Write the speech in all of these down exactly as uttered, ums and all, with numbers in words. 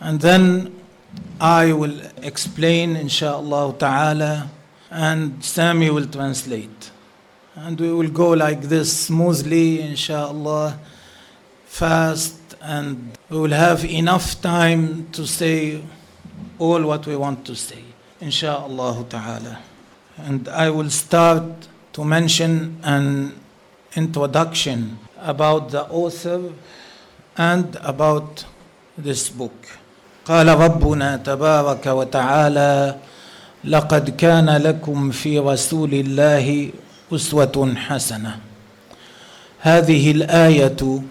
and then I will explain inshallah ta'ala and Sami will translate. And we will go like this smoothly inshallah, fast, and we will have enough time to say all what we want to say inshallah ta'ala. And I will start to mention an introduction about the author and about this book. قال ربنا تبارك وتعالى لقد كان لكم في رسول الله أسوة حسنة. هذه الآية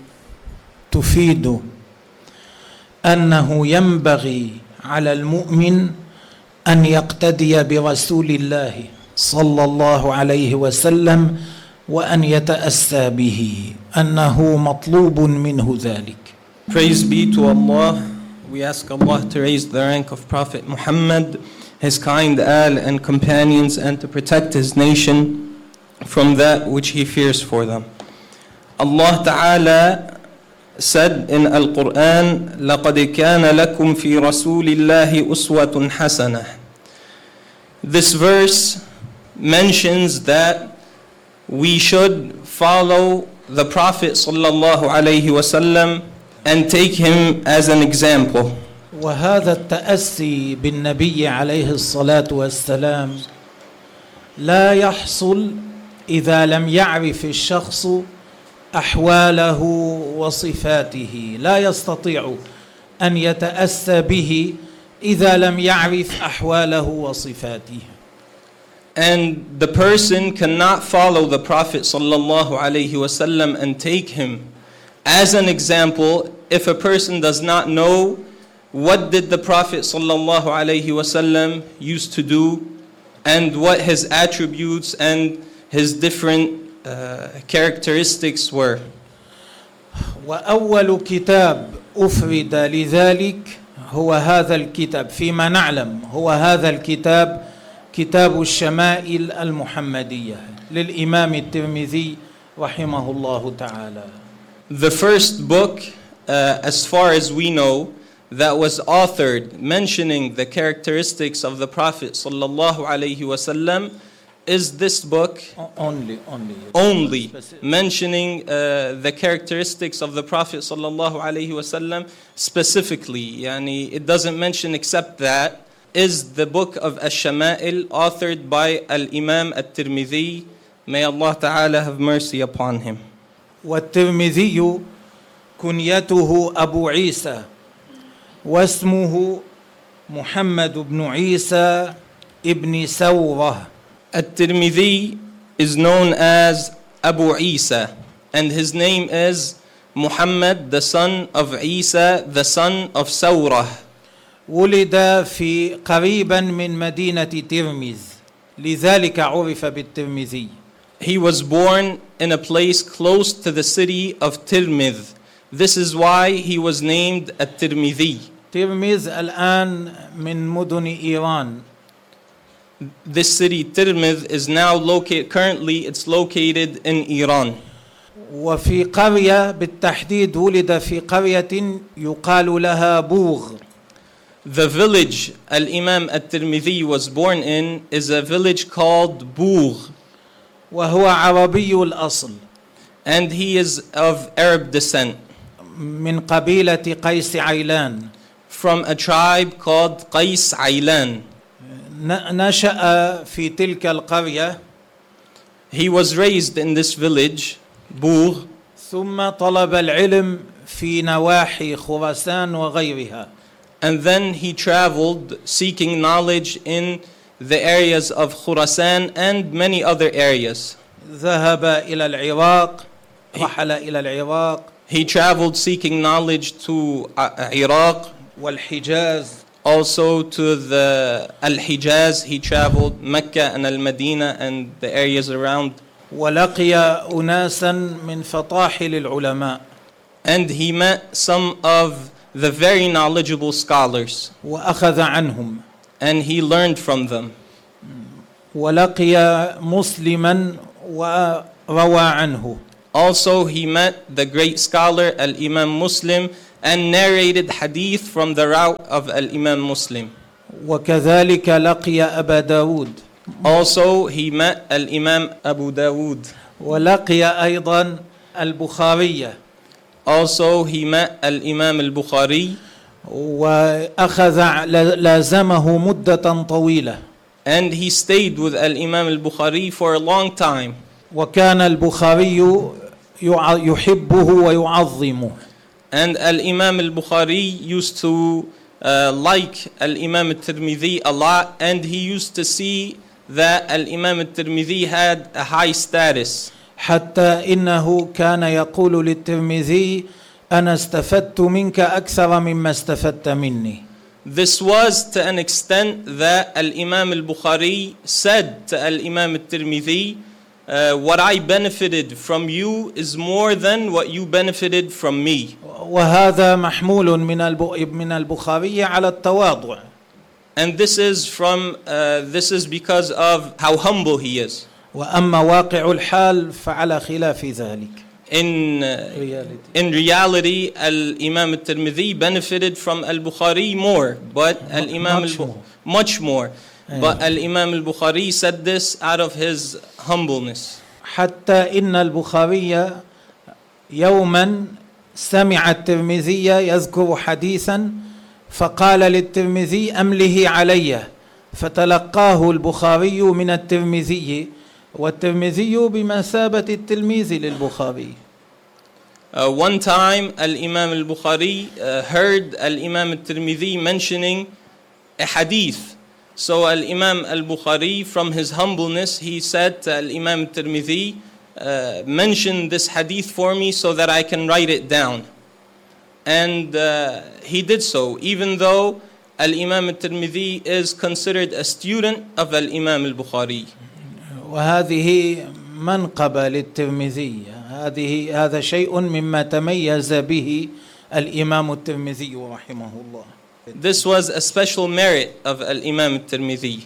تفيد أنه ينبغي على المؤمن أن يقتدي برسول الله صلى الله عليه وسلم وأن يتأسى به أنه مطلوب منه ذلك. Praise be to Allah. We ask Allah to raise the rank of Prophet Muhammad, his kind al and companions, and to protect his nation from that which he fears for them. Allah Ta'ala said in Al-Quran, لَقَدْ كَانَ لَكُمْ فِي رَسُولِ اللَّهِ أُسْوَةٌ حَسَنَةٌ. This verse mentions that we should follow the Prophet sallallahu alaihi wasallam and take him as an example. وهذا التأسي بالنبي عليه الصلاة والسلام لا يحصل إذا لم يعرف الشخص أحواله وصفاته. لا يستطيع أن يتأسى به إذا لم يعرف أحواله وصفاته. And the person cannot follow the Prophet sallallahu alaihi wasallam and take him as an example if a person does not know what did the Prophet sallallahu alaihi wasallam used to do and what his attributes and his different uh, characteristics were. وأول كتاب أفرد لذلك هو هذا الكتاب، فيما نعلم هو هذا الكتاب كتاب الشمائل المحمدية للإمام الترمذي رحمه الله تعالى. The first book, uh, as far as we know, that was authored mentioning the characteristics of the Prophet sallallahu alaihi wasallam is this book. Only, only. Only mentioning uh, the characteristics of the Prophet sallallahu alaihi wasallam specifically. Yani it doesn't mention except that. Is the book of Ash-Shama'il authored by Al-Imam At-Tirmidhi. May Allah Ta'ala have mercy upon him. والترمذي كنيته أبو عيسى واسمه محمد بن عيسى ابن ثورة. At-Tirmidhi is known as Abu Isa and his name is Muhammad, the son of Isa, the son of Thawrah. ولد في قريبا من مدينة ترمذ لذلك عرف بالترمذي. He was born in a place close to the city of Tirmidh. This is why he was named At-Tirmidhi. ترمذ الآن من مدن إيران. This city Tirmidh is now located, currently it's located in Iran. وفي قرية بالتحديد ولد في قرية يقال لها بوغ. The village Al-Imam At-Tirmidhi was born in is a village called Bough. وهو عربي الأصل. And he is of Arab descent. من قبيلة قيس عيلان. From a tribe called Qais Aylan. نشأ في تلك القرية. He was raised in this village, Bough. ثم طلب العلم في نواحي خراسان وغيرها. And then he traveled seeking knowledge in the areas of Khurasan and many other areas. ذهب إلى العراق. رحل إلى العراق. He traveled seeking knowledge to uh, Iraq. والحجاز. Also to the Al-Hijaz. He traveled Mecca and Al-Madinah and the areas around. ولقي أناسا من فطاحل العلماء. And he met some of the very knowledgeable scholars. وأخذ عنهم. And he learned from them. ولقي مسلما وروى عنه. Also he met the great scholar Al-Imam Muslim and narrated hadith from the route of Al-Imam Muslim. وكذلك لقي أبا داود. Also, he met Al-Imam Abu Dawood. ولقي أيضا البخارية. Also, he met Al-Imam Al-Bukhari. وأخذ لازمه مدة طويلة. And he stayed with Al-Imam Al-Bukhari for a long time. وكان البخاري يحبه ويعظمه. And Al-Imam Al-Bukhari used to uh, like Al-Imam Al-Tirmidhi a lot, and he used to see that Al-Imam Al-Tirmidhi had a high status. حتى إنه كان يقول للترمذي أنا استفدت منك أكثر مما استفدت مني. This was to an extent that Al-Imam Al-Bukhari said to Al-Imam Al-Tirmidhi, uh, what I benefited from you is more than what you benefited from me. وهذا محمول من من البخاري على التواضع. And this is from uh, this is because of how humble he is. وأما واقع الحال فعلى خلاف ذلك. In uh, in reality, Al-Imam Al-Tirmidhi benefited from Al-Bukhari more, but Al-Imam much more. much more. But Al-Imam Al-Bukhari said this out of his humbleness. حتى إن البخاري يوما سمع الترمذي يذكر حديثا فقال للترمذي أمله علي فتلقاه البخاري من الترمذي والترمذي بمثابة التلميذ للبخاري. Uh, one time Al-Imam Al-Bukhari uh, heard Al-Imam Al-Tirmidhi mentioning a hadith. So Al-Imam Al-Bukhari, from his humbleness, he said to Al-Imam Al-Tirmidhi, uh, mention this hadith for me so that I can write it down. And uh, he did so, even though Al-Imam Al-Tirmidhi is considered a student of Al-Imam Al-Bukhari. وهذه منقبة للترمذي. هذه هذا شيء مما تميز به الإمام الترمذي رحمه الله. This was a special merit of Al-Imam Al-Tirmidhi.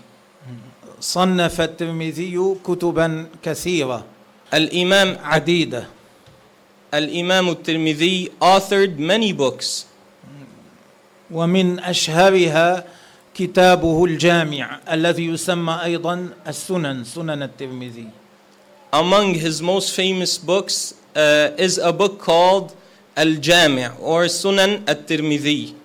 صنف الترمذي كتبا كثيرة Al-Imam عديدة. Al-Imam Al-Tirmidhi authored many books. ومن أشهرها كتابه الجامع الذي يسمى أيضا السنن سنن الترمذي. Among his most famous books uh, is a book called Al-Jami' or Sunan At-Tirmidhi.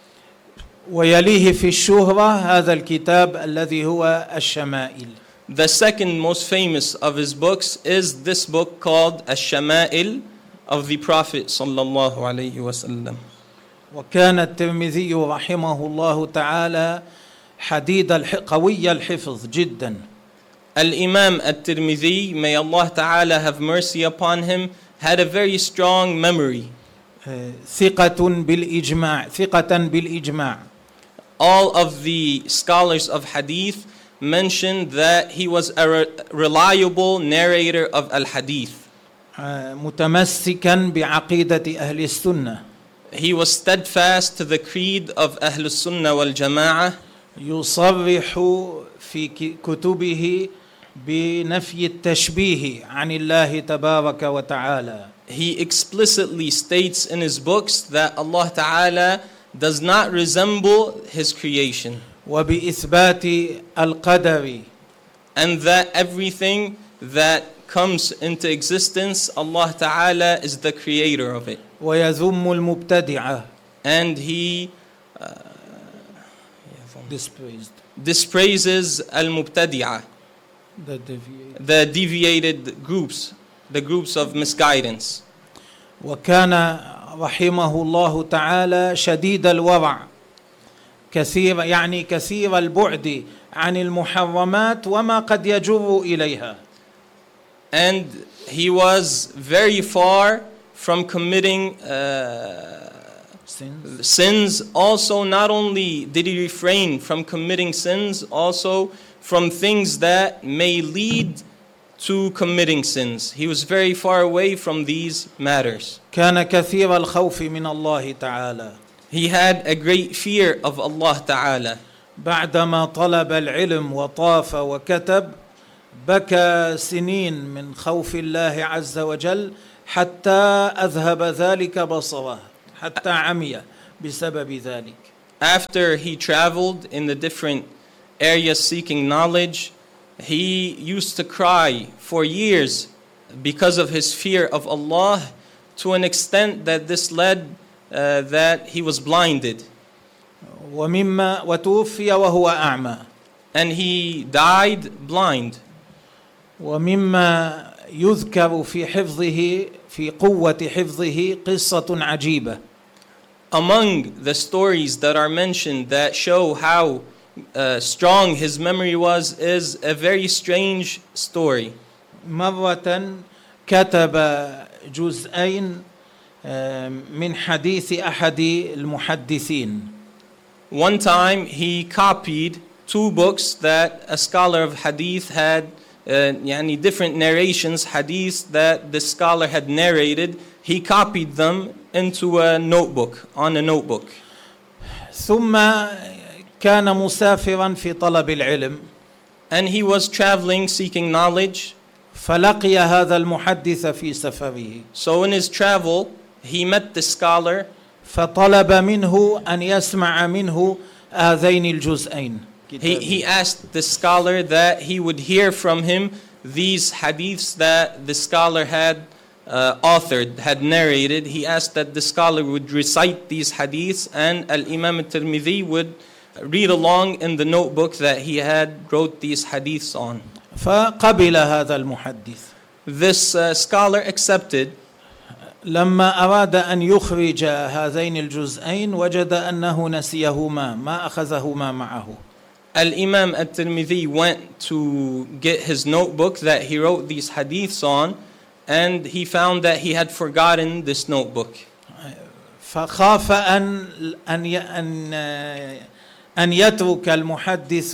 ويليه في الشهرة هذا الكتاب الذي هو الشمائل. The second most famous of his books is this book called Ash-Shama'il of the Prophet sallallahu alaihi wasallam. وكان الترمذي رحمه الله تعالى حديد قوي الحفظ جدا. Al-Imam At-Tirmidhi, may Allah Ta'ala have mercy upon him, had a very strong memory. ثقة بالإجماع ثقة بالإجماع. All of the scholars of hadith mentioned that he was a re- reliable narrator of al-hadith. متمسكا بعقيدة أهل السنة. He was steadfast to the creed of Ahl Sunnah wal Jama'ah. يصرح في كتبه بنفي التشبيه عن الله تبارك وتعالى. He explicitly states in his books that Allah Ta'ala does not resemble his creation. وبإثبات القدر. And that everything that comes into existence, Allah Ta'ala is the creator of it. ويذم المبتدعة. And he uh, dispraised. dispraises al-mubtadi'ah, The deviated. the deviated groups, the groups of misguidance. وكان رحمه الله تعالى شديد الورع كثير يعني كثير البعد عن المحرمات وما قد يجر إليها. And he was very far from committing uh, Sins. sins. Also, not only did he refrain from committing sins, also from things that may lead to committing sins. He was very far away from these matters. كان كثير الخوف من الله تعالى. He had a great fear of Allah Ta'ala. بعدما طلب العلم وطاف وكتب بكى سنين من خوف الله عز وجل حتى أذهب ذلك بصره حتى عمي بسبب ذلك. After he traveled in the different areas seeking knowledge, he used to cry for years because of his fear of Allah, to an extent that this led uh, that he was blinded. ومما وتوفي وهو أعمى. And he died blind. ومما يذكر في حفظه في قوة حفظه قصة عجيبة. Among the stories that are mentioned that show how uh, strong his memory was is a very strange story. مرة كتب جزئين من حديث أحد المحدثين. One time he copied two books that a scholar of hadith had, uh, yani different narrations, hadiths that the scholar had narrated. He copied them into a notebook, on a notebook. ثم كان مسافرا في طلب العلم. And he was traveling, seeking knowledge. فلقي هذا المحدث في سفره. So in his travel, he met the scholar. فطلب منه أن يسمع منه هذين الجزئين. He, he asked the scholar that he would hear from him these hadiths that the scholar had uh, authored, had narrated. He asked that the scholar would recite these hadiths, and Al-Imam al-Tirmidhi would read along in the notebook that he had wrote these hadiths on. فقبل هذا المحدث. This uh, scholar accepted. لما أراد أن يخرج هذين الجزئين وجد أنه نسيهما ما أخذهما معه. Al-Imam al-Tirmidhi went to get his notebook that he wrote these hadiths on, and he found that he had forgotten this notebook. فخاف أن أن أن أن يترك المحدث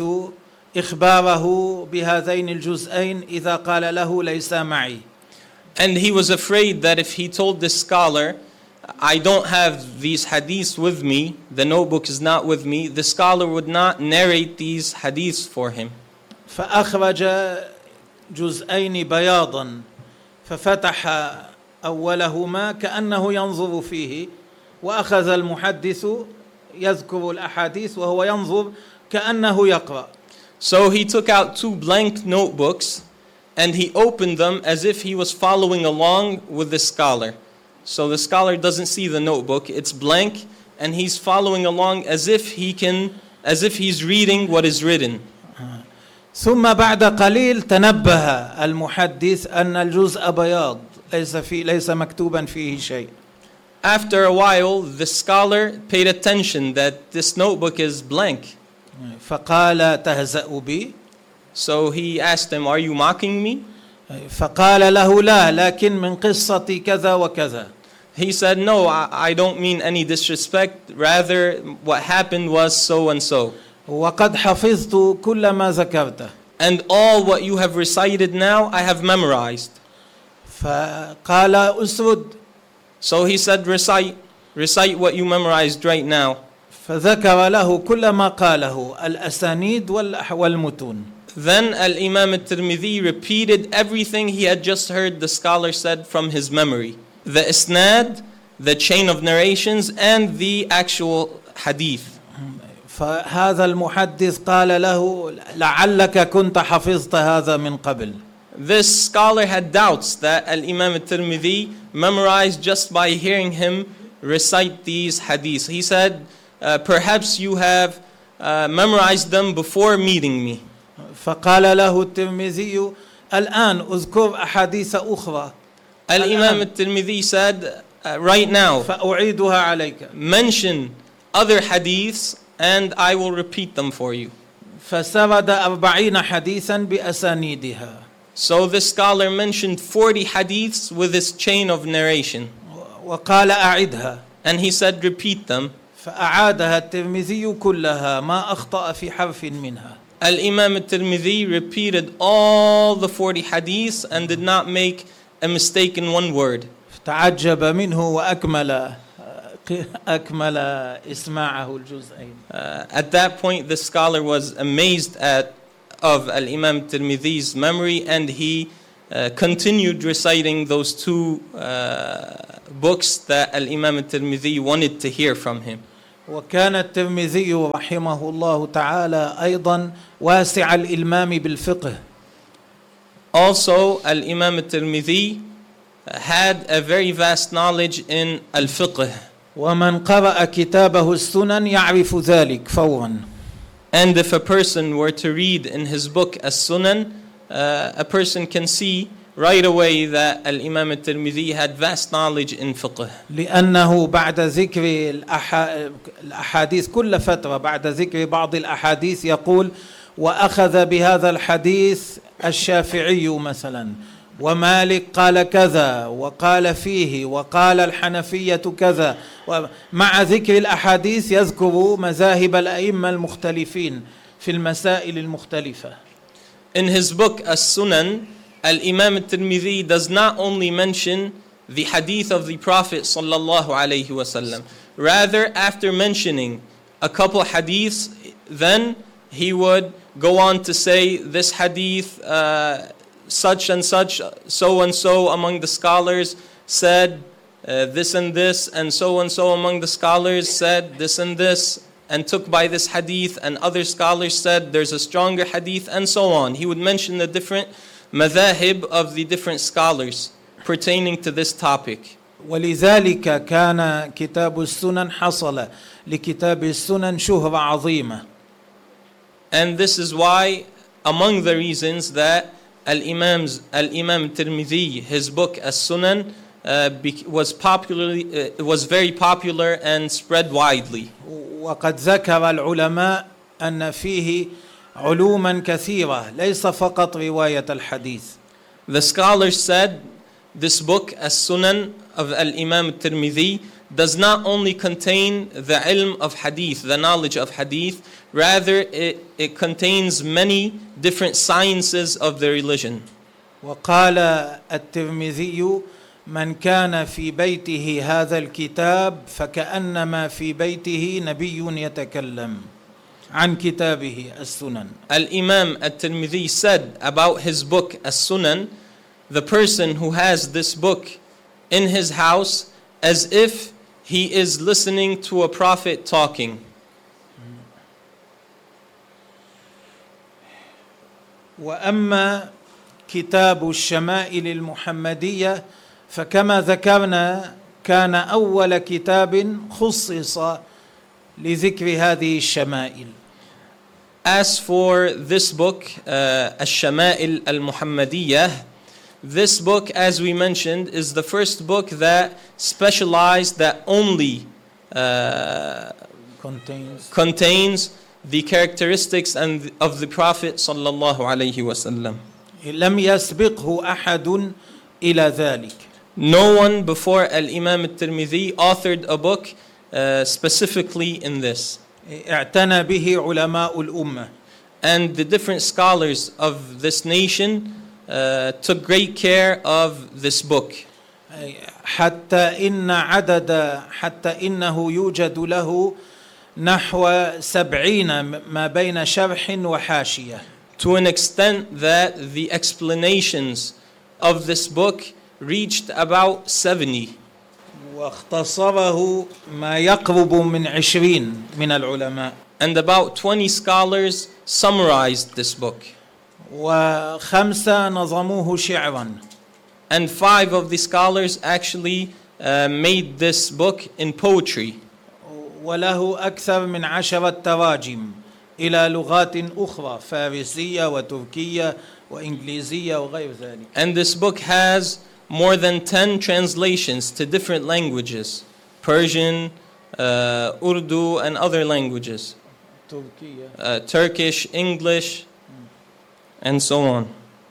إخباره بهذين الجزئين إذا قال له ليس معي. And he was afraid that if he told this scholar, I don't have these hadiths with me, the notebook is not with me, the scholar would not narrate these hadiths for him. فأخرج جزئين بياضا ففتح أولهما كأنه ينظر فيه وأخذ المحدث يذكر الأحاديث وهو ينظر كأنه يقرأ. So he took out two blank notebooks and he opened them as if he was following along with the scholar. So the scholar doesn't see the notebook, it's blank, and he's following along as if he can, as if he's reading what is written. ثم بعد قليل تنبه المحدث أن الجزء بياض ليس في ليس مكتوبا فيه شيء. After a while, the scholar paid attention that this notebook is blank. فقال تهزأ بي. So he asked him, are you mocking me? فقال له لا لكن من قصة كذا وكذا. He said, no, I, I don't mean any disrespect. Rather, what happened was so and so. وقد حفظت كل ما ذكرته. And all what you have recited now, I have memorized. فقال أسرد. So he said, recite, recite what you memorized right now. فذكر له كل ما قاله الأسانيد والمتون. Then Al-Imam al-Tirmidhi repeated everything he had just heard the scholar said from his memory. The isnad, the chain of narrations, and the actual hadith. فهذا المحدث قال له لعلك كنت حفظت هذا من قبل. This scholar had doubts that Al-Imam al-Tirmidhi memorized just by hearing him recite these hadiths. He said, uh, perhaps you have uh, memorized them before meeting me. فقال له الترمذي الآن أذكر أحاديث أخرى. Al-Imam al-Tirmidhi said, uh, right now, فأعيدها عليك. mention other hadiths and I will repeat them for you. فسرد أربعين حديثا بأسانيدها. So this scholar mentioned forty hadiths with his chain of narration. وقال أعدها. And he said, repeat them. فأعادها الترمذي كلها ما أخطأ في حرف منها. Al-Imam al-Tirmidhi repeated all the forty hadiths and did not make a mistake in one word. تعجب منه وأكمل أكمل إسماعه الجزئين. Uh, at that point, the scholar was amazed at of Al-Imam al-Tirmidhi's memory, and he uh, continued reciting those two uh, books that Al-Imam al-Tirmidhi wanted to hear from him. وكان الترمذي رحمه الله تعالى أيضا واسع الإلمام بالفقه. Also, Al-Imam al-Tirmidhi had a very vast knowledge in al-fiqh. ومن قرأ كتابه السنن يعرف ذلك فورا. And if a person were to read in his book As-Sunan, uh, a person can see right away that Al-Imam al-Tirmidhi had vast knowledge in fiqh. لأنه بعد ذكر الأحاديث كل فترة بعد ذكر بعض الأحاديث يقول وأخذ بهذا الحديث الشافعي مثلا ومالك قال كذا وقال فيه وقال الحنفية كذا. مع ذكر الأحاديث يذكر مذاهب الأئمة المختلفين في المسائل المختلفة. In his book As-Sunan, Al-Imam al-Tirmidhi does not only mention the hadith of the Prophet sallallahu alaihi wasallam. Rather, after mentioning a couple hadiths, then he would go on to say this hadith, uh, such and such, so and so among the scholars said uh, this and this, and so and so among the scholars said this and this, and took by this hadith, and other scholars said there's a stronger hadith, and so on. He would mention the different madhahib of the different scholars pertaining to this topic. ولذلك كان كتاب السنن حصل لكتاب السنن شهرة عظيمة. And this is why, among the reasons that Al-Imam's Al-Imam Tirmidhi, his book As-Sunan, uh, was popularly uh, was very popular and spread widely. وقد ذكر العلماء أن فيه علوما كثيرة ليس فقط رواية الحديث. The scholars said this book As-Sunan of Al-Imam Tirmidhi does not only contain the ilm of hadith, the knowledge of hadith, rather it, it contains many different sciences of the religion. وقال الترمذي من كان في بيته هذا الكتاب فكأنما في بيته نبي يتكلم عن كتابه السنن. Al-Imam al-Tirmidhi said about his book As-Sunan, the person who has this book in his house as if he is listening to a prophet talking. وأما كتاب الشمائل المحمدية فكما ذكرنا كان أول كتاب خصص لذكر هذه الشمائل. As for this book, uh, Ash-Shama'il al-Muhammadiyah, this book, as we mentioned, is the first book that specialized, that only uh, contains contains the characteristics and of the Prophet sallallahu alaihi wasallam. لم يسبقه أحد إلى ذلك. No one before Al-Imam al-Tirmidhi authored a book uh, specifically in this. اعتنى به علماء الأمة. And the different scholars of this nation uh, took great care of this book. حتى إن عدد حتى إنه يوجد له نحو سبعين ما بين شرح وحاشية. To an extent that the explanations of this book reached about seventy. واختصره ما يقرب من عشرين من العلماء. And about twenty scholars summarized this book. وخمسة نظموه شعرا. And five of the scholars actually uh, made this book in poetry. وله أكثر من عشرة تراجم إلى لغات أخرى فارسية وتركية وإنجليزية وغير ذلك. And this book has more than ten translations to different languages, Persian, uh, Urdu, and other languages, تركية. uh, Turkish, English, and so on.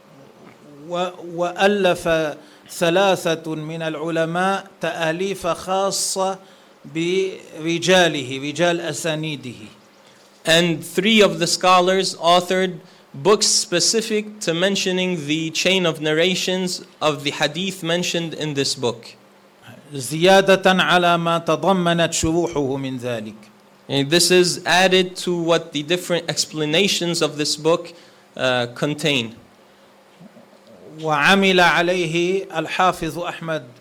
وألف ثلاثة من العلماء تأليف خاصة برجاله رجال أسانيده. And three of the scholars authored books specific to mentioning the chain of narrations of the hadith mentioned in this book. زيادة على ما تضمنت شروحه من ذلك. And this is added to what the different explanations of this book uh, contain. وعمل عليه الحافظ أحمد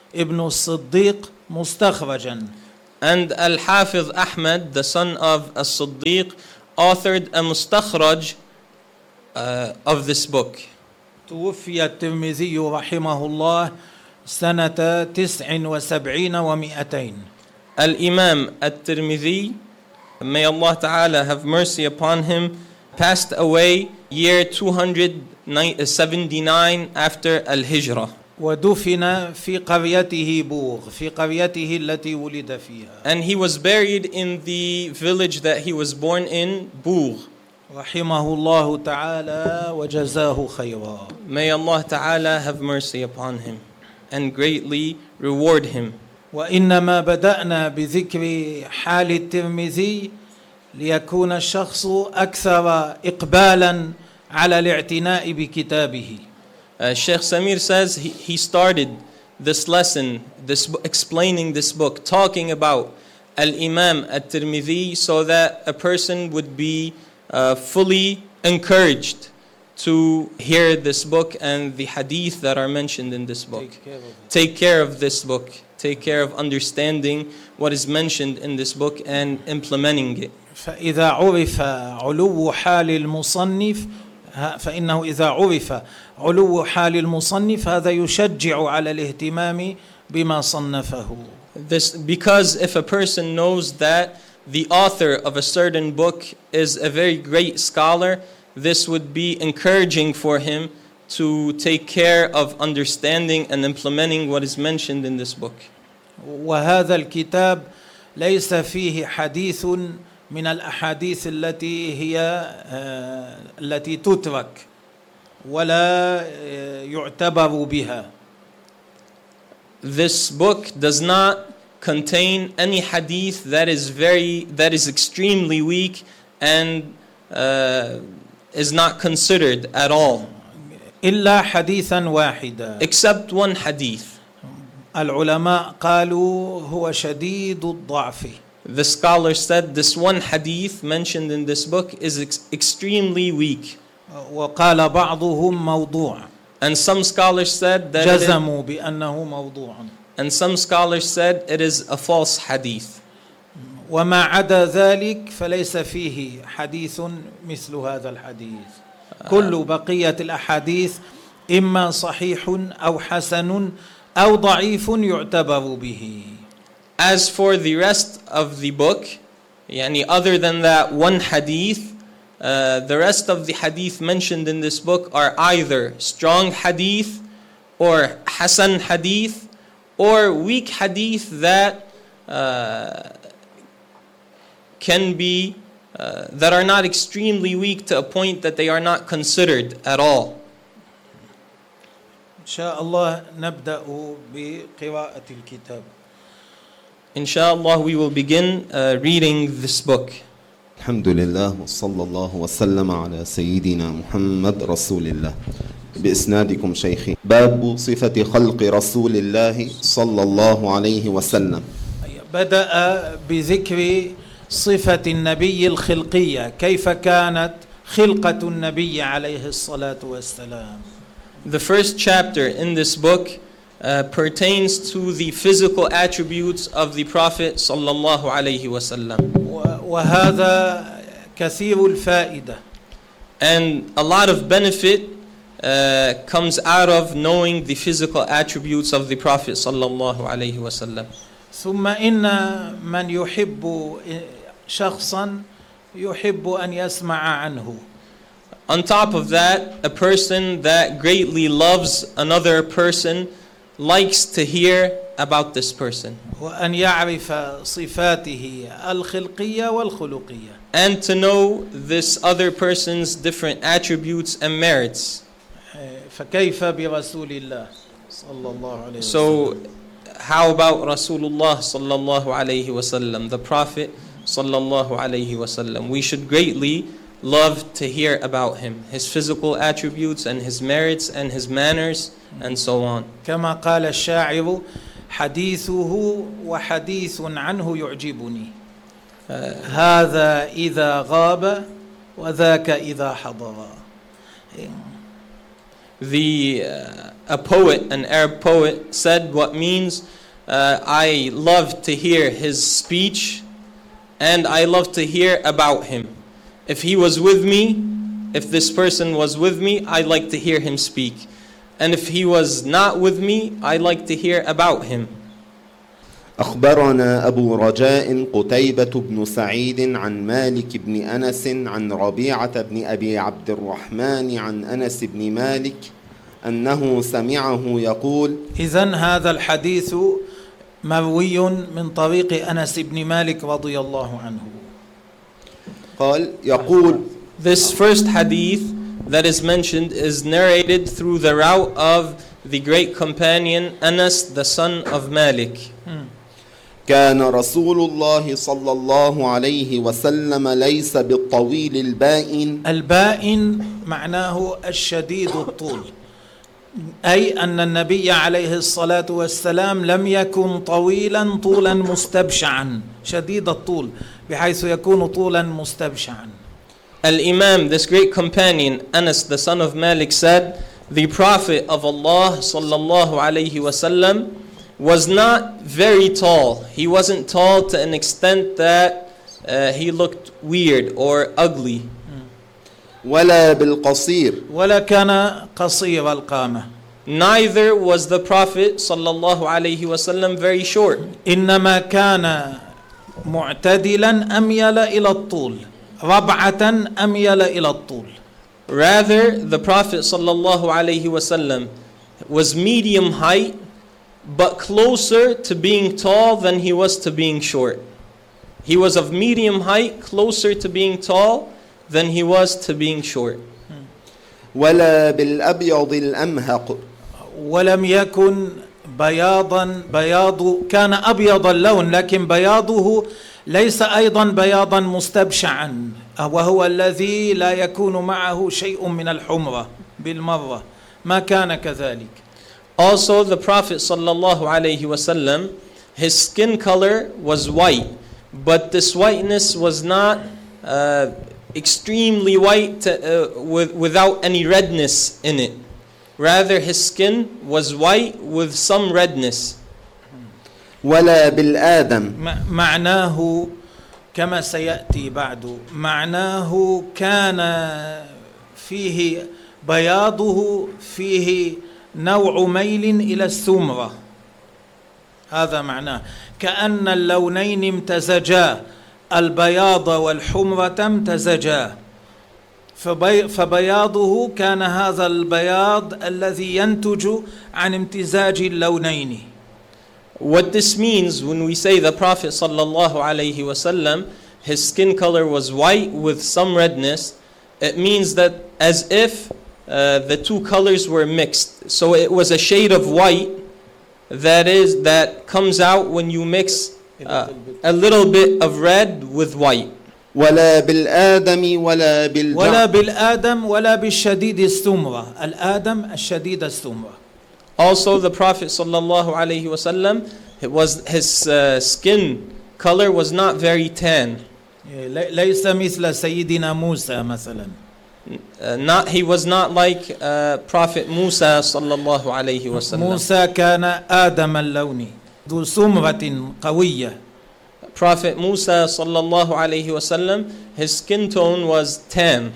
ابن الصديق مستخرجا. And Al-Hafiz Ahmad, the son of As-Siddiq, authored a mustakhraj uh, of this book. توفي الترمذي رحمه الله سنة تسع وسبعين ومئتين. Al-Imam At-Tirmidhi, may Allah Ta'ala have mercy upon him, passed away year two hundred seventy-nine after Al-Hijrah. ودفن في قريته بوغ في قريته التي ولد فيها. And he was buried in the village that he was born in, Bough. رحمه الله تعالى وجزاه خيرا. May Allah Ta'ala have mercy upon him and greatly reward him. وإنما بدأنا بذكر حال الترمذي ليكون الشخص أكثر إقبالا على الاعتناء بكتابه. Uh, Sheikh Samir says he, he started this lesson, this explaining this book, talking about Al-Imam At-Tirmidhi, so that a person would be uh, fully encouraged to hear this book and the hadith that are mentioned in this book. Take care of it. Take care of this book. Take care of understanding what is mentioned in this book and implementing it. فإذا عرف علو حال المصنف فإنه إذا عرف علو حال المصنف هذا يشجع على الاهتمام بما صنفه. This because if a person knows that the author of a certain book is a very great scholar, this would be encouraging for him to take care of understanding and implementing what is mentioned in this book. وهذا الكتاب ليس فيه حديث من الأحاديث التي هي التي تترك ولا يعتبر بها. This book does not contain any hadith that is very that is extremely weak and uh, is not considered at all. إلا حديثا واحدا. Except one hadith. العلماء قالوا هو شديد الضعف. The scholar said this one hadith mentioned in this book is ex- extremely weak. وقال بعضهم موضوع. And some scholars said that it is, جزموا بأنه موضوع. and some scholars said it is a false hadith. وما عدا ذلك فليس فيه حديث مثل هذا الحديث. كل بقية الأحاديث إما صحيح أو حسن أو ضعيف يعتبر به. As for the rest of the book, yani other than that one hadith, uh, the rest of the hadith mentioned in this book are either strong hadith or hasan hadith or weak hadith that uh, can be uh, that are not extremely weak to a point that they are not considered at all. إن شاء الله نبدأ بقراءة الكتاب. Inshallah, we will begin uh, reading this book. الحمد لله وصلى الله وسلم على سيدنا محمد رسول الله. بإسنادكم شيخي. باب صفة خلق رسول الله صلى الله عليه وسلم. بدأ بذكر صفة النبي الخلقية، كيف كانت خلقة النبي عليه الصلاة والسلام. The first chapter in this book uh, pertains to the physical attributes of the Prophet sallallahu alaihi wasallam. وهذا كثير الفائدة. And a lot of benefit uh, comes out of knowing the physical attributes of the Prophet sallallahu alaihi wasallam. ثم إن من يحب شخصا يحب أن يسمع عنه. On top of that, a person that greatly loves another person likes to hear about this person. وأن يعرف صفاته الخلقية والخلقية. And to know this other person's different attributes and merits. فكيف برسول الله صلى الله عليه وسلم. So, how about Rasulullah sallallahu alayhi wasallam, the Prophet sallallahu alayhi wasallam? We should greatly love to hear about him, his physical attributes and his merits and his manners and so on. كما قال الشاعر حديثه وحديث عنه يعجبني. هذا إذا غاب وذاك إذا حضر. the uh, a poet, an Arab poet, said what means uh, I love to hear his speech and I love to hear about him. If he was with me, if this person was with me, I like to hear him speak. And if he was not with me, I like to hear about him. أخبرنا أبو رجاء قتيبة بن سعيد عن مالك بن أنس عن ربيعة بن أبي عبد الرحمن عن أنس بن مالك أنه سمعه يقول. إذن هذا الحديث مروي من طريق أنس بن مالك رضي الله عنه. قال يقول. This first hadith that is mentioned is narrated through the route of the great companion Anas, the son of Malik. كان رسول الله صلى الله عليه وسلم ليس بالطويل البائن. البائن معناه الشديد الطول، أي أن النبي عليه الصلاة والسلام لم يكن طويلا طولا مستبشعا، شديد الطول بحيث يكون طولا مستبشعا. Al-Imam, this great companion Anas, the son of Malik, said the Prophet of Allah sallallahu alayhi wasallam was not very tall. He wasn't tall to an extent that uh, he looked weird or ugly. ولا بالقصير. ولا كان قصير القامة. Neither was the Prophet sallallahu alayhi wasallam very short. إنما كان معتدلا أميل إلى الطول، ربعة أميل إلى الطول. Rather, the Prophet sallallahu alayhi wasallam was medium height, but closer to being tall than he was to being short. He was of medium height, closer to being tall than he was to being short. ولا بالأبيض الأمهق. ولم يكن بياضا بياض كان أبيض اللون، لكن بياضه ليس أيضا بياضا مستبشعا، وهو الذي لا يكون معه شيء من الحمرة بالمرة، ما كان كذلك. Also, the Prophet sallallahu alayhi wasallam, his skin color was white, but this whiteness was not uh, extremely white to, uh, with, without any redness in it. Rather, his skin was white with some redness. ولا بالآدم. معناه كما سيأتي بعد، معناه كان فيه بياضه فيه نوع ميل إلى السمرة، هذا معناه، كأن اللونين امتزجا، البياض والحمرة امتزجا، فبياضه كان هذا البياض الذي ينتج عن امتزاج اللونين. What this means when we say the Prophet sallallahu alayhi wasallam, his skin color was white with some redness, it means that as if uh, the two colors were mixed. So it was a shade of white that is that comes out when you mix uh, a little bit of red with white. ولا بالآدم ولا بالجعد. ولا بالآدم ولا بالشديد السمرة، الآدم الشديد السمرة. Also, the Prophet sallallahu alaihi wasallam, it was his uh, skin color was not very tan. ليس مثل سيدنا موسى مثلا. Uh, not he was not like uh, Prophet Musa sallallahu alaihi wasallam. موسى كان آدم اللون ذو سمرة قوية. Prophet Musa sallallahu alaihi wasallam, his skin tone was tan.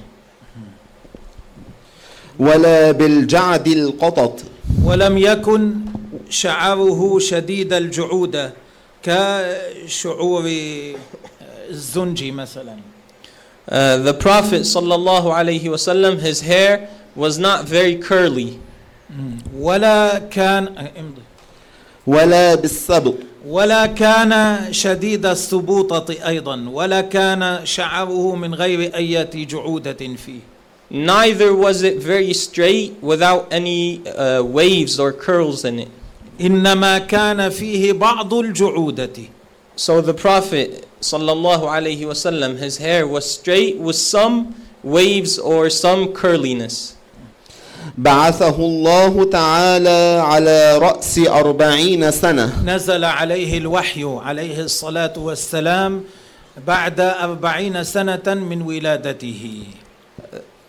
ولا بالجعد القطط. ولم يكن شعره شديد الجعودة كشعور الزنجي مثلا. Uh, the Prophet sallallahu alaihi wasallam, his hair was not very curly. ولا كان ولا بالسبط. ولا كان شديد السبوطة أيضا، ولا كان شعره من غير أي جعودة فيه. Neither was it very straight without any uh, waves or curls in it. إنما كان فيه بعض الجعودة. So the Prophet sallallahu alaihi wasallam, his hair was straight with some waves or some curliness. بعثه الله تعالى على رأس أربعين سنة. نزل عليه الوحي عليه الصلاة والسلام بعد أربعين سنة من ولادته.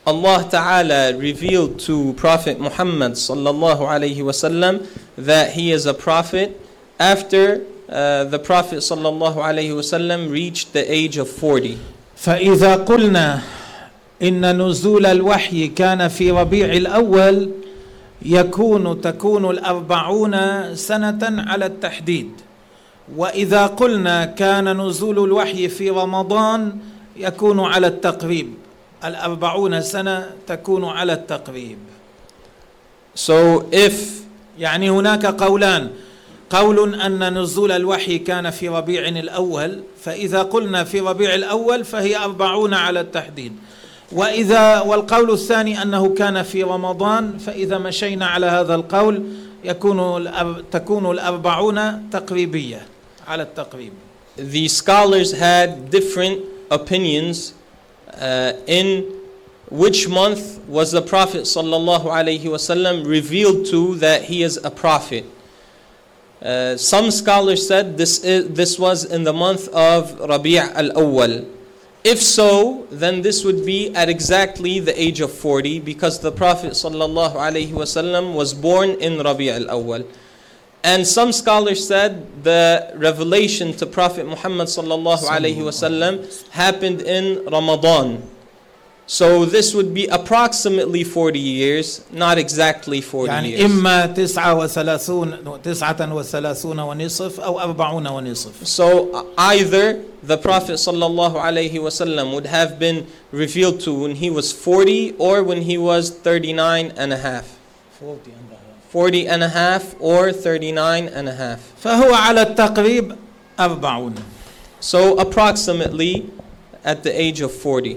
Allah Ta'ala revealed to Prophet Muhammad sallallahu alayhi wasallam that he is a prophet after uh, the Prophet sallallahu alayhi wasallam reached the age of forty. فإذا قلنا إن نزول الوحي كان في ربيع الأول يكون تكون الأربعون سنة على التحديد، وإذا قلنا كان نزول الوحي في رمضان يكون على التقريب، الأربعون سنة تكون على التقريب. So if يعني هناك قولان، قول أن نزول الوحي كان في ربيع الأول، فإذا قلنا في ربيع الأول فهي أربعون على التحديد، وإذا والقول الثاني أنه كان في رمضان، فإذا مشينا على هذا القول يكون تكون الأربعون تقريبية على التقريب. The scholars had different opinions uh, in which month was the Prophet sallallahu alaihi wasallam revealed to that he is a prophet. Uh, some scholars said this is, this was in the month of Rabi' al-Awwal. If so, then this would be at exactly the age of forty, because the Prophet sallallahu alaihi wasallam was born in Rabi' al-Awwal. And some scholars said the revelation to Prophet Muhammad sallallahu alaihi wasallam happened in Ramadan. So this would be approximately forty years, not exactly forty يعني years. إما تسعة وثلاثون تسعة وثلاثون ونصف أو أربعون ونصف. So either the Prophet sallallahu alaihi wasallam would have been revealed to when he was forty or when he was thirty-nine and a half. forty and a half or thirty-nine and a half. فهو على التقريب أربعون. So approximately at the age of forty.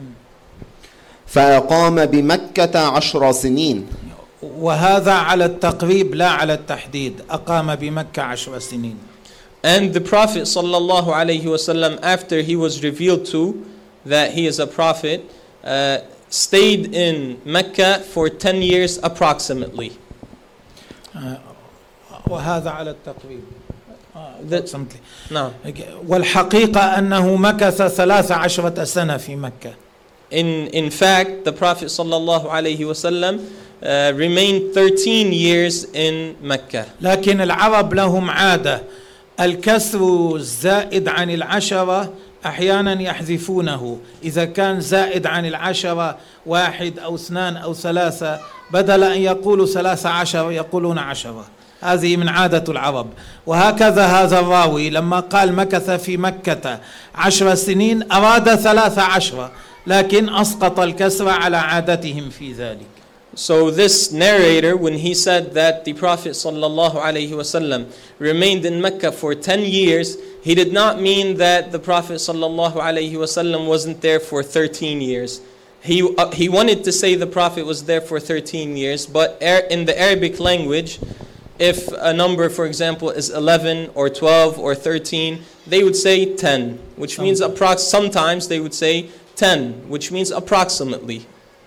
فأقام بمكة عشر سنين. وهذا على التقريب لا على التحديد، أقام بمكة عشر سنين. And the Prophet sallallahu alaihi wasallam, after he was revealed to that he is a prophet, uh, stayed in Mecca for ten years approximately. وهذا على التقريب. No. والحقيقة أنه مكث ثلاث عشرة سنة في مكة. In in fact, the Prophet sallallahu alaihi wasallam uh, remained thirteen years in Mecca. لكن العرب لهم عادة الكسر الزائد عن العشرة أحيانا يحذفونه، إذا كان زائد عن العشرة واحد أو اثنان أو ثلاثة بدل أن يقولوا ثلاثة عشر يقولون عشرة. هذه من عادة العرب. وهكذا هذا الراوي لما قال مكث في مكة عشر سنين أراد ثلاثة عشرة، لكن أسقط الكسر على عادتهم في ذلك. So this narrator, when he said that the Prophet sallallahu alaihi wasallam remained in Mecca for ten years, he did not mean that the Prophet sallallahu alaihi wasallam wasn't there for thirteen years. He uh, he wanted to say the Prophet was there for thirteen years, but in the Arabic language, if a number, for example, is eleven or twelve or thirteen, they would say ten, which means approx. Sometimes they would say ten, which means approximately.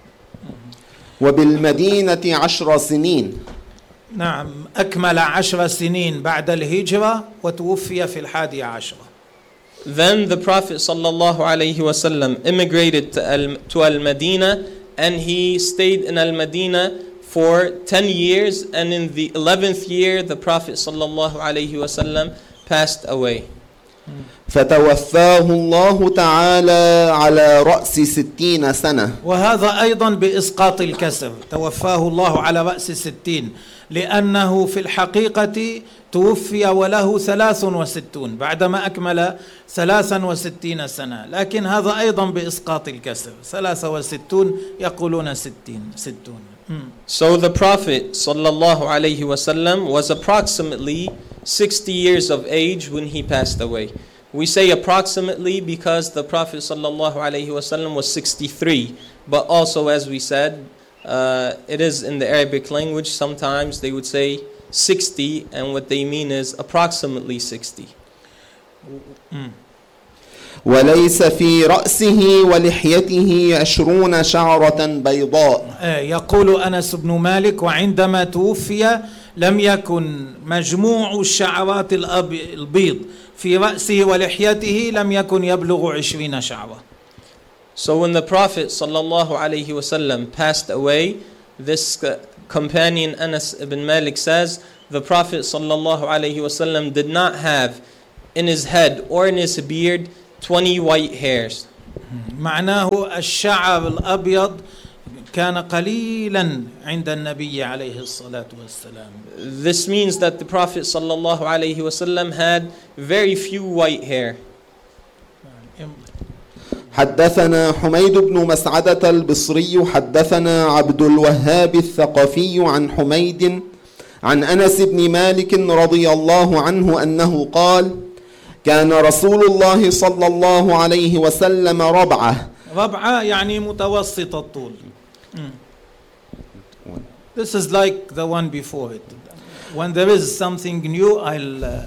وبالمدينة عشر سنين. نعم، أكمل عشر سنين بعد الهجرة وتوفي في الحادي عشر. Then the Prophet sallallahu alaihi wasallam immigrated to Al to Al-Madinah, and he stayed in Al-Madinah for ten years, and in the eleventh year the Prophet sallallahu alaihi wasallam passed away. فتوفاه الله تعالى على رأس ستين سنة. وهذا أيضا بإسقاط الكسر، توفاه الله على رأس ستين، لأنه في الحقيقة توفي وله ثلاث وستون بعدما أكمل ثلاثا وستين سنة، لكن هذا أيضا بإسقاط الكسر، ثلاثة وستون يقولون ستين ستون. So the Prophet sallallahu alaihi wasallam was approximately sixty years of age when he passed away. We say approximately because the Prophet sallallahu alaihi wasallam was sixty-three, but also, as we said, uh, it is in the Arabic language, sometimes they would say sixty, and what they mean is approximately sixty. وليس في رأسه ولحيته عشرون شعرة بيضاء. يقول أنس بن مالك: وعندما توفي لم يكن مجموع الشعرات البيض في رأسه ولحيته لم يكن يبلغ عشرين شعرة. So when the Prophet sallallahu alaihi wasallam passed away, this companion Anas ibn Malik says, the Prophet sallallahu alaihi wasallam did not have in his head or in his beard twenty white hairs. معناه الشعر الأبيض كان قليلا عند النبي عليه الصلاة والسلام. This means that the Prophet sallallahu alaihi wasallam had very few white hair. حدثنا حميد بن مسعدة البصري حدثنا عبد الوهاب الثقفي عن حميد عن أنس بن مالك رضي الله عنه أنه قال كان رسول الله صلى الله عليه وسلم ربعة. ربعة يعني متوسط الطول. This is like the one before it. When there is something new, I'll uh,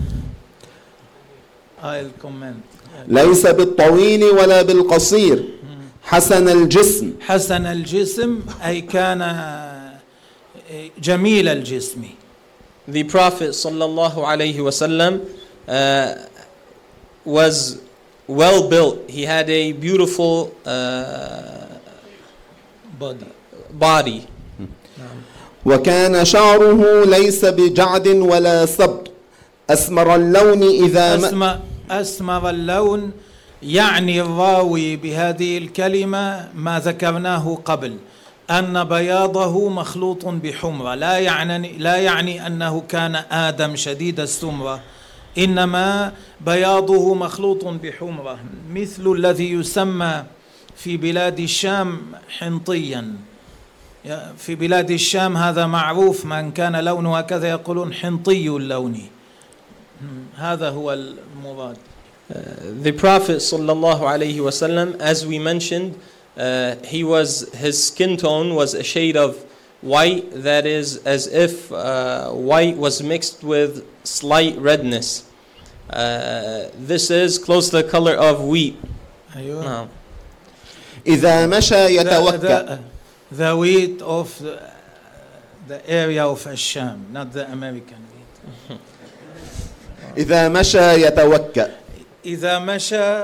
I'll comment. ليس بالطويل ولا بالقصير حسن الجسم. حسن الجسم أي كان جميل الجسم. The Prophet sallallahu alaihi wasallam uh, was well built. He had a beautiful uh, body. body. وكان شعره ليس بجعد ولا سبط أسمر اللون إذا أسمر, أسمر اللون يعني الراوي بهذه الكلمة ما ذكرناه قبل أن بياضه مخلوط بحمرة، لا يعني لا يعني أنه كان آدم شديد السمرة، إنما بياضه مخلوط بحمرة مثل الذي يسمى في بلاد الشام حنطيا. في بلاد الشام هذا معروف، من كان لونه هكذا يقولون حنطي اللون. هذا هو المراد. Uh, the Prophet sallallahu alaihi wasallam, as we mentioned, uh, he was his skin tone was a shade of white, that is as if uh, white was mixed with slight redness. Uh, this is close to the color of wheat. أيوة. No. إذا مشى يتوكأ. The wheat of the, the area of Asham, not the American wheat. إذا مشى يتوكأ. إذا مشى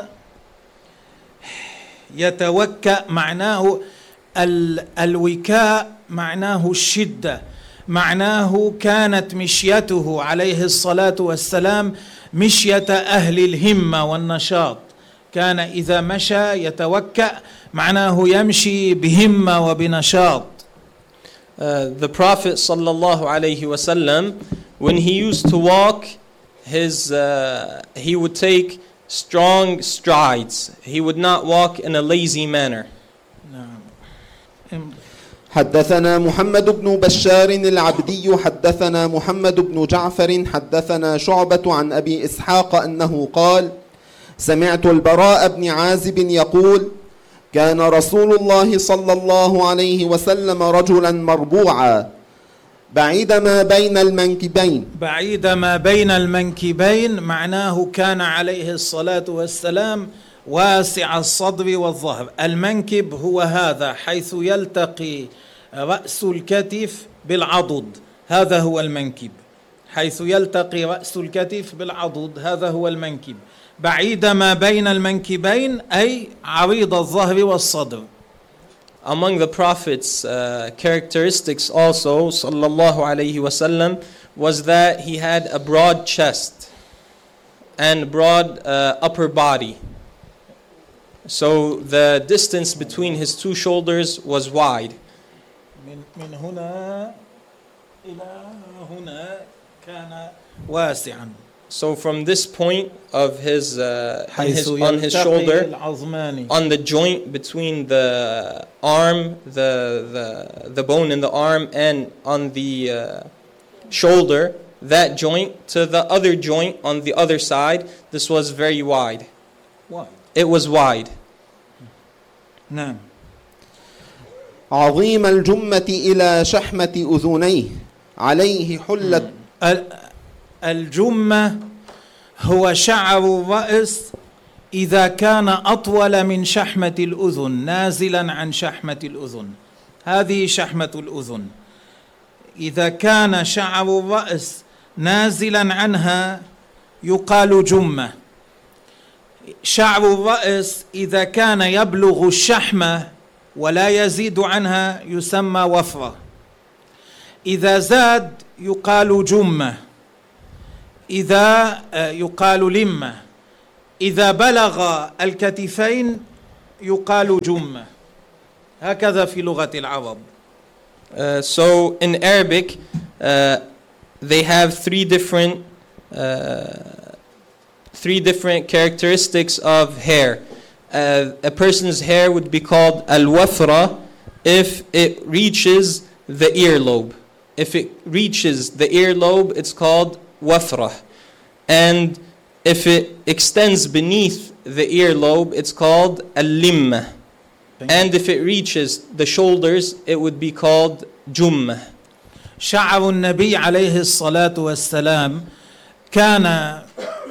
يتوكأ معناه ال الوكاء، معناه الشدة، معناه كانت مشيته عليه الصلاة والسلام مشية أهل الهمة والنشاط. كان إذا مشى يتوكأ معناه يمشي بهمة وبنشاط. Uh, the Prophet sallallahu alaihi wasallam, when he used to walk, his uh, he would take strong strides. He would not walk in a lazy manner. حدثنا محمد بن بشار العبدي حدثنا محمد بن جعفر حدثنا شعبة عن أبي إسحاق أنه قال سمعت البراء بن عازب يقول كان رسول الله صلى الله عليه وسلم رجلا مربوعا بعيد ما بين المنكبين. بعيد ما بين المنكبين معناه كان عليه الصلاة والسلام واسع الصدر والظهر. المنكب هو هذا حيث يلتقي رأس الكتف بالعضد، هذا هو المنكب. حيث يلتقي رأس الكتف بالعضد هذا هو المنكب. بعيد ما بين المنكبين أي عريض الظهر والصدر. Among the Prophet's uh, characteristics also, sallallahu alaihi wasallam, was that he had a broad chest and broad uh, upper body. So the distance between his two shoulders was wide. من من هنا إلى هنا كان واسعا. So from this point of his, uh, his on his shoulder, on the joint between the arm, the the the bone in the arm, and on the uh, shoulder, that joint to the other joint on the other side, this was very wide. Wide. It was wide. نعم. عظيم الجمة إلى شحمة أذنيه عليه حلة. الجمة هو شعر الرأس إذا كان أطول من شحمة الأذن، نازلا عن شحمة الأذن، هذه شحمة الأذن. إذا كان شعر الرأس نازلا عنها يقال جمة. شعر الرأس إذا كان يبلغ الشحمة ولا يزيد عنها يسمى وفرة، إذا زاد يقال جمة، إذا يقال لمة، إذا بلغ الكتفين يقال جمة. هكذا في لغة العرب. Uh, so in Arabic, uh, they have three different uh, three different characteristics of hair. Uh, a person's hair would be called al-wafra if it reaches the earlobe. If it reaches the earlobe, it's called wafra. And if it extends beneath the earlobe, it's called al-limma. And if it reaches the shoulders, it would be called jumma. شعر النبي عليه الصلاة والسلام كان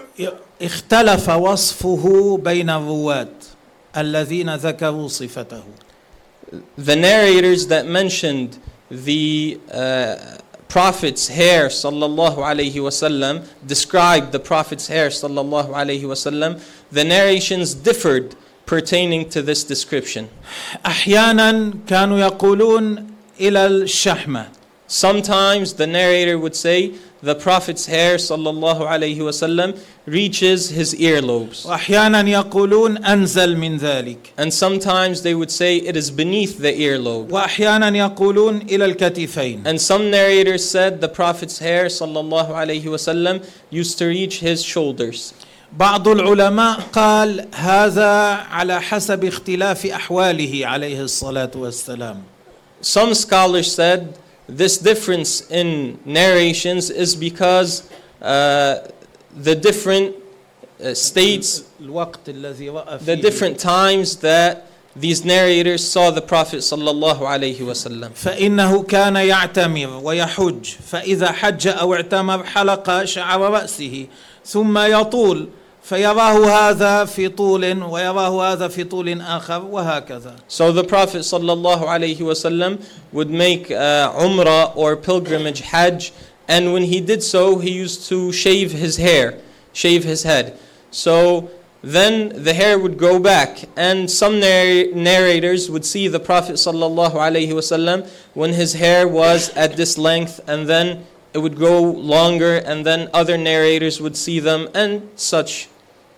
اختلف وصفه بين الرواة الذين ذكروا صفته. The narrators that mentioned the uh, Prophet's hair sallallahu alayhi wasallam, described the Prophet's hair sallallahu alayhi wasallam, the narrations differed pertaining to this description. أحيانا كانوا يقولون إلى الشحمة. Sometimes the narrator would say the Prophet's hair sallallahu alayhi wasallam reaches his earlobes. وأحيانا يقولون أنزل من ذلك. And sometimes they would say it is beneath the earlobe. وأحيانا يقولون إلى الكتفين. And some narrators said the Prophet's hair sallallahu alayhi wasallam used to reach his shoulders. بعض العلماء قال هذا على حسب اختلاف أحواله عليه الصلاة والسلام. Some scholars said this difference in narrations is because uh, the different uh, states, الوقت الذي رأى the فيه. different times that these narrators saw the Prophet sallallahu alayhi wasallam. فإنه كان يعتمر ويحج، فإذا حج أو اعتمر حلق شعر رأسه ثم يطول، فيراه هذا في طول ويراه هذا في طول آخر وهكذا. So the Prophet sallallahu alayhi wasallam would make uh, umrah or pilgrimage hajj, and when he did so, he used to shave his hair, shave his head. So then the hair would grow back, and some narr- narrators would see the Prophet sallallahu alayhi wasallam when his hair was at this length, and then it would grow longer, and then other narrators would see them and such.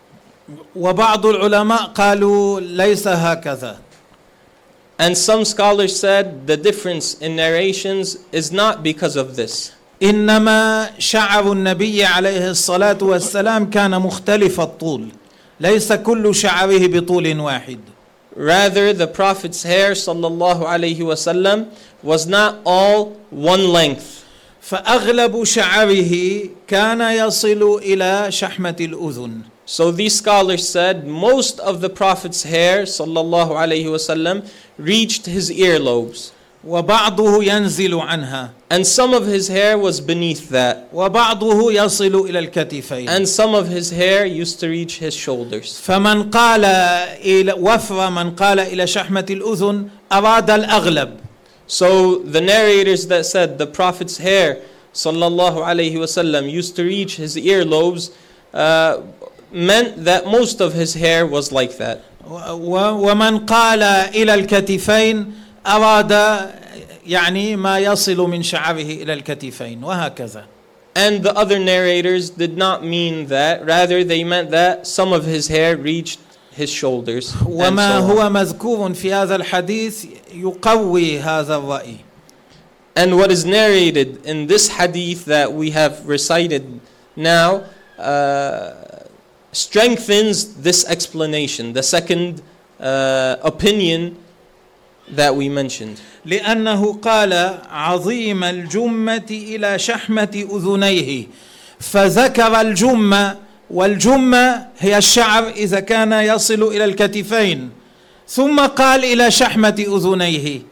وبعض العلماء قالوا ليس هكذا. And some scholars said the difference in narrations is not because of this. إنما شعر النبي عليه الصلاة والسلام كان مختلف الطول، ليس كل شعره بطول واحد. Rather, the Prophet's hair sallallahu alayhi wasallam was not all one length. فأغلب شعره كان يصل إلى شحمة الأذن. So these scholars said most of the Prophet's hair sallallahu alayhi wasallam reached his earlobes. وبعضه ينزل عنها. And some of his hair was beneath that. وبعضه يصل إلى الكتفين. And some of his hair used to reach his shoulders. فمن قال إلى وفر من قال إلى شحمة الأذن أراد الأغلب. So the narrators that said the Prophet's hair sallallahu alayhi wasallam used to reach his earlobes uh, meant that most of his hair was like that. ومن قال إلى الكتفين أراد يعني ما يصل من شعره إلى الكتفين وهكذا. And the other narrators did not mean that, rather they meant that some of his hair reached his shoulders. وما هو مذكور في هذا الحديث يقوي هذا الرأي. And what is narrated in this hadith that we have recited now uh, strengthens this explanation, the second uh, opinion that we mentioned. لأنه قال عظيم الجمة إلى شحمة أذنيه، فذكر الجمة، والجمة هي الشعر إذا كان يصل إلى الكتفين، ثم قال إلى شحمة أذنيه،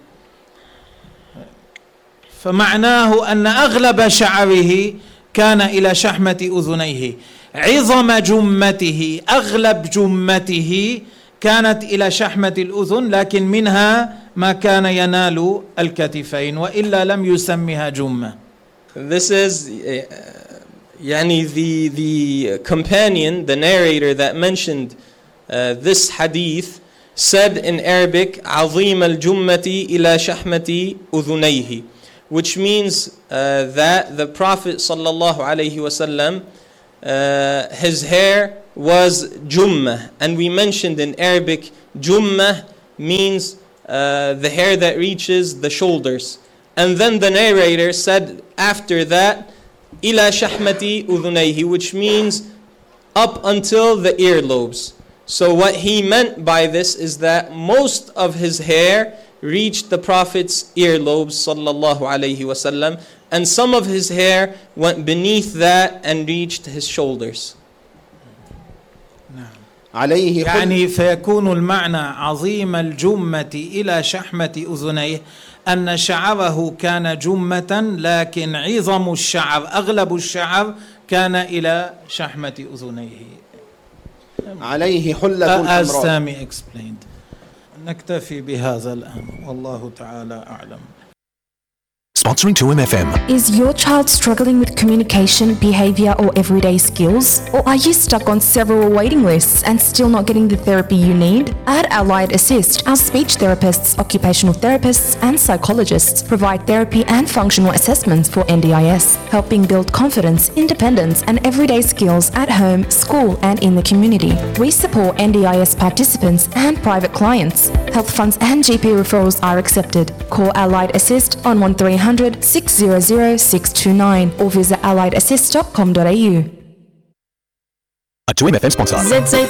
فمعناه أن أغلب شعره كان إلى شحمة أذنيه. عظم جمته، أغلب جمته كانت إلى شحمة الأذن، لكن منها ما كان ينال الكتفين، وإلا لم يسمها جمة. This is uh, يعني the, the companion, the narrator that mentioned uh, this hadith said in Arabic, عظيم الجمة إلى شحمة أذنيه, which means uh, that the Prophet sallallahu alaihi wasallam, uh, his hair was jummah, and we mentioned in Arabic, jummah means uh, the hair that reaches the shoulders. And then the narrator said after that, ila shahmati udhunayhi, which means up until the earlobes. So what he meant by this is that most of his hair reached the Prophet's earlobes sallallahu alaihi wasallam, and some of his hair went beneath that and reached his shoulders. عليه يعني فيكون المعنى عظيم الجمة إلى شحمة أذنيه أن شعره كان جمة، لكن عظم الشعر أغلب الشعر كان إلى شحمة أذنيه. عليه حلة As حمراء. Sami explained. نكتفي بهذا الآن والله تعالى أعلم. Sponsoring two M F M. Is your child struggling with communication, behavior, or everyday skills? Or are you stuck on several waiting lists and still not getting the therapy you need? At Allied Assist, our speech therapists, occupational therapists, and psychologists provide therapy and functional assessments for N D I S, helping build confidence, independence, and everyday skills at home, school, and in the community. We support N D I S participants and private clients. Health funds and G P referrals are accepted. Call Allied Assist on one three hundred, six hundred, six two nine or visit allied assist dot com dot a u. A two M F M sponsor.